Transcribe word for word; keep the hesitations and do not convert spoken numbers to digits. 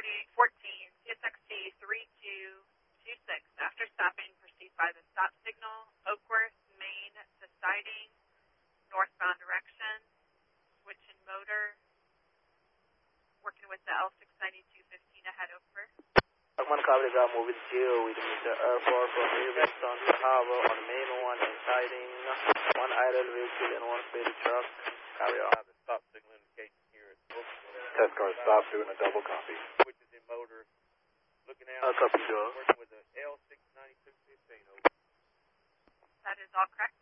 forty-eight fourteen, C S X T three two two six. After stopping, proceed by the stop signal, Oakworth, Main to siding, northbound direction, switch in motor, working with the L six ninety-two fifteen ahead, over. One copy, got moving two, we need the airport from Livingston to Harbor on main one and siding, one idle vehicle and one spade truck, carry on. The stop signal indication here is Oakwood. Test car stop, doing a double copy. Switches in motor, looking out, Uh, copy, Joe. working with the L six ninety-two fifteen, over. That is all correct.